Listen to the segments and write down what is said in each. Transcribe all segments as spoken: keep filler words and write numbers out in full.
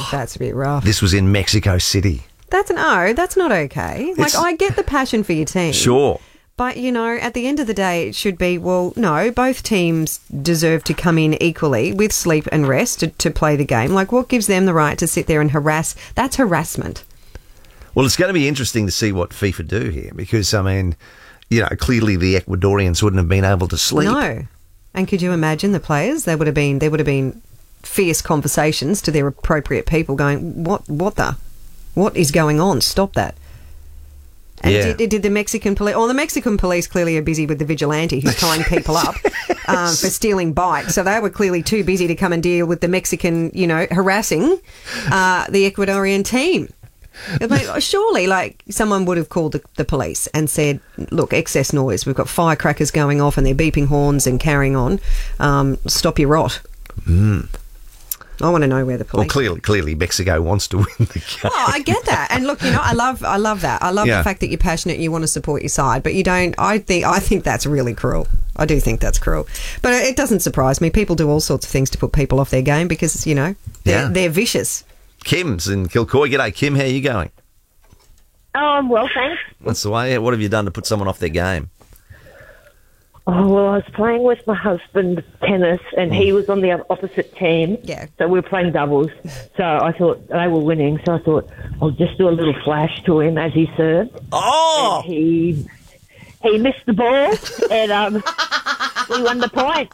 that's a bit rough. This was in Mexico City. That's no, that's not okay. Like, It's- I get the passion for your team. Sure. But, you know, at the end of the day, it should be, well, no, both teams deserve to come in equally with sleep and rest to, to play the game. Like, what gives them the right to sit there and harass? That's harassment. Well, it's going to be interesting to see what FIFA do here because, I mean, you know, clearly the Ecuadorians wouldn't have been able to sleep. No. And could you imagine the players? They would have been, there would have been fierce conversations to their appropriate people going, what, what the, what is going on? Stop that. And Yeah. did, did the Mexican police... Well, the Mexican police clearly are busy with the vigilante who's tying people up um, for stealing bikes. So they were clearly too busy to come and deal with the Mexican, you know, harassing uh, the Ecuadorian team. I mean, surely, like, someone would have called the, the police and said, look, excess noise. We've got firecrackers going off and they're beeping horns and carrying on. Um, stop your rot. Mm. I want to know where the police... Well, clearly, clearly Mexico wants to win the game. Oh, I get that, and look, you know, I love, I love that. I love Yeah. the fact that you're passionate, and you want to support your side, but you don't. I think, I think that's really cruel. I do think that's cruel, but it doesn't surprise me. People do all sorts of things to put people off their game because, you know, they're, Yeah. they're vicious. Kim's in Kilcoy. G'day, Kim. How are you going? Oh, I'm well, thanks. That's the way. What have you done to put someone off their game? Oh, well, I was playing with my husband tennis, and he was on the opposite team. Yeah. So we were playing doubles. So I thought they were winning. So I thought I'll just do a little flash to him as he served. Oh! And he he missed the ball, and um, we won the point.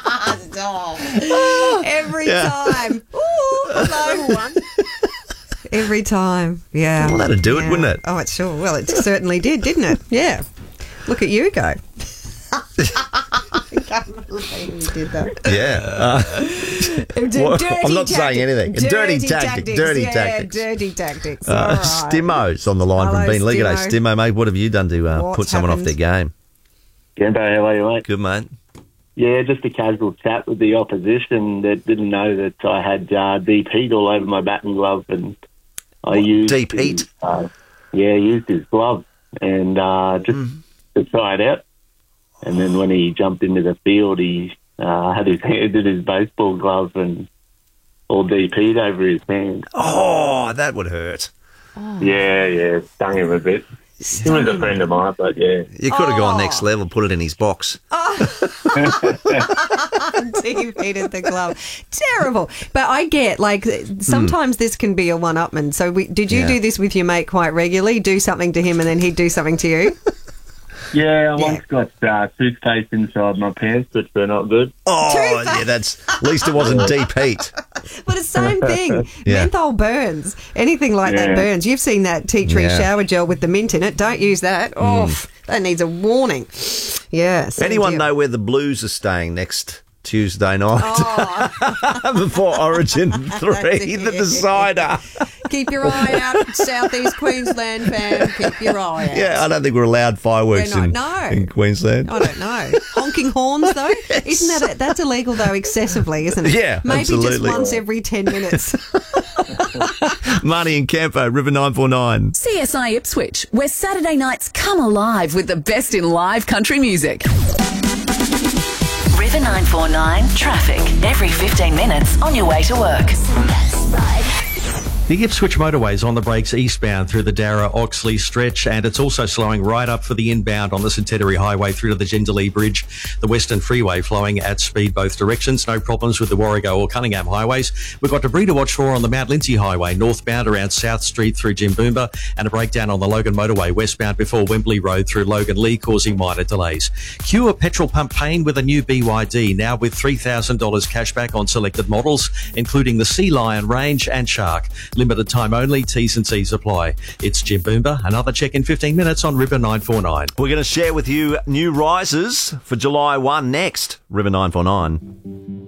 Every Yeah. time. Ooh, hello. Every time. Yeah. Well, that'd do it, Yeah. wouldn't it? Oh, it sure. Well, it certainly did, didn't it? Yeah. Look at you go. I can't believe you did that. Yeah. Uh, Well, Dirty I'm not saying tactic- anything. Dirty tactic, dirty yeah, tactics. dirty tactics. uh, All right. Stimmo's on the line Hello, from Bean Lee. G'day, Stimmo. Stimmo, mate. What have you done to uh, What's put someone off happened? their game? G'day, how are you, mate? Good, mate. Yeah, just a casual chat with the opposition that didn't know that I had uh, deep heat all over my batting glove, and I used deep his, heat? Uh, yeah, used his glove and uh, just Mm. to try it out. And then when he jumped into the field, he uh, had his hand in his baseball glove and all deep heat over his hand. Oh, that would hurt. Yeah, yeah, stung him a bit. He was a friend of mine, but yeah. You could have Oh. gone next level, put it in his box. Deep-heated the glove. Terrible. But I get, like, sometimes this can be a one-upman. So we, did you Yeah. do this with your mate quite regularly? Do something to him and then he'd do something to you? Yeah, I once got uh, toothpaste inside my pants, which were not good. Oh, Toothpaste. yeah, that's... At least it wasn't deep heat. But it's the same thing. Yeah. Menthol burns. Anything like that Yeah. burns. You've seen that tea tree Yeah. shower gel with the mint in it. Don't use that. Oh, that needs a warning. Yeah. same Anyone deal. know where the Blues are staying next Tuesday night Oh, before Origin three, That's the it. decider? keep your eye out, Southeast Queensland fam. Keep your eye out. Yeah, I don't think we're allowed fireworks We're in, not, no. in Queensland. I don't know. Honking horns, though? Isn't that... A, that's illegal, though, excessively, isn't it? Yeah, Maybe absolutely. just once every ten minutes. Marnie and Campo, River nine four nine. C S I Ipswich, where Saturday nights come alive with the best in live country music. River nine four nine traffic every fifteen minutes on your way to work. The Ipswich motorway is on the brakes eastbound through the Darra-Oxley stretch, and it's also slowing right up for the inbound on the Centenary Highway through to the Jindalee Bridge. The Western Freeway flowing at speed both directions. No problems with the Warrego or Cunningham highways. We've got debris to watch for on the Mount Lindsay Highway northbound around South Street through Jimboomba, and a breakdown on the Logan motorway westbound before Wembley Road through Logan Lee, causing minor delays. Cure petrol pump pain with a new B Y D, now with three thousand dollars cashback on selected models, including the Sea Lion range and Shark. Limited time only, T's and C's apply. It's Jim Boomba. Another check in fifteen minutes on River nine four nine. We're going to share with you new rises for July first next. River nine four nine.